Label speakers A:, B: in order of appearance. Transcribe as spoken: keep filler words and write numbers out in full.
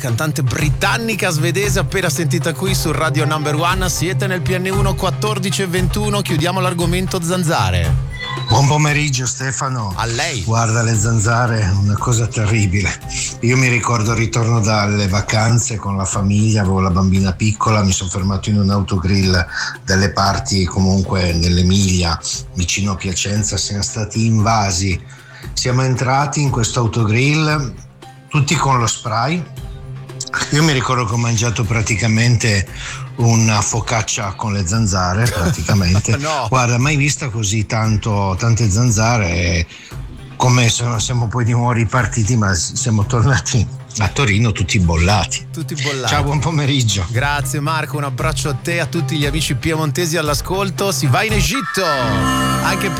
A: cantante britannica svedese appena sentita qui su Radio Number One. Siete nel P N uno quattordici e ventuno, chiudiamo l'argomento zanzare.
B: Buon pomeriggio Stefano.
A: A lei.
B: Guarda, le zanzare è una cosa terribile. Io mi ricordo il ritorno dalle vacanze con la famiglia, avevo la bambina piccola, mi sono fermato in un autogrill dalle parti comunque dell'Emilia, vicino a Piacenza, siamo stati invasi. Siamo entrati in questo autogrill tutti con lo spray. Io mi ricordo che ho mangiato praticamente una focaccia con le zanzare, praticamente.
A: No.
B: Guarda, mai vista così tanto, tante zanzare, come sono, siamo poi di nuovo ripartiti, ma siamo tornati a Torino tutti bollati.
A: Tutti bollati.
B: Ciao, buon pomeriggio.
A: Grazie Marco, un abbraccio a te, a tutti gli amici piemontesi all'ascolto. Si va in Egitto, anche per